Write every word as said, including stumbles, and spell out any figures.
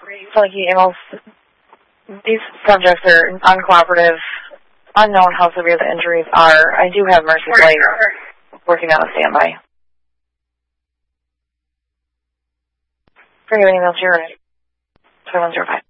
flaky emails. These subjects are uncooperative, unknown how severe the injuries are. I do have Mercy Blake working on a standby. For your email to your right, seven zero five.